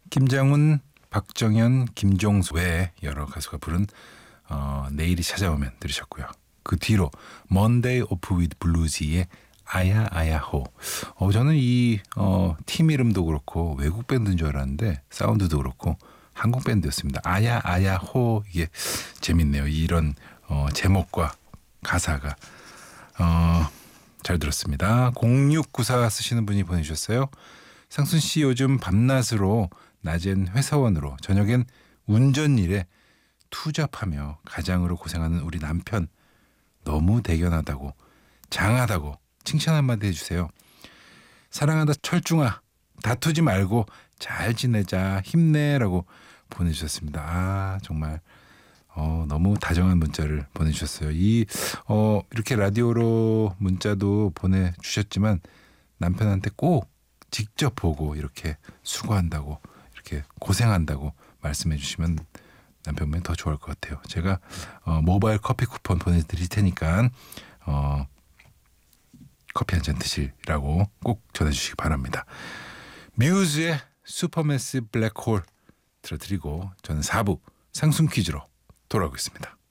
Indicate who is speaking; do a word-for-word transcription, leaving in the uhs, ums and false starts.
Speaker 1: 김장훈, 박정현, 김종수 외에 여러 가수가 부른 어, 내일이 찾아오면 들으셨고요. 그 뒤로 Monday Off with Blues의 아야 아야호. 어, 저는 이 어, 팀 이름도 그렇고 외국 밴드인 줄 알았는데 사운드도 그렇고 한국 밴드였습니다. 아야 아야호. 이게 재밌네요. 이런 어, 제목과 가사가 어, 잘 들었습니다. 공육구사 쓰시는 분이 보내주셨어요. 상순 씨 요즘 밤낮으로 낮엔 회사원으로 저녁엔 운전일에 투잡하며 가장으로 고생하는 우리 남편 너무 대견하다고 장하다고 칭찬 한마디 해주세요. 사랑한다 철중아 다투지 말고 잘 지내자 힘내라고 보내주셨습니다. 아 정말 어, 너무 다정한 문자를 보내주셨어요. 이 어, 이렇게 라디오로 문자도 보내주셨지만 남편한테 꼭 직접 보고 이렇게 수고한다고 이렇게 고생한다고 말씀해 주시면 남편분이 더 좋아할 것 같아요. 제가 어, 모바일 커피 쿠폰 보내드릴 테니까 어, 커피 한 잔 드시라고 꼭 전해주시기 바랍니다. 뮤즈의 슈퍼매시브 블랙홀 들어드리고 저는 사 부 상순 퀴즈로 돌아오겠습니다.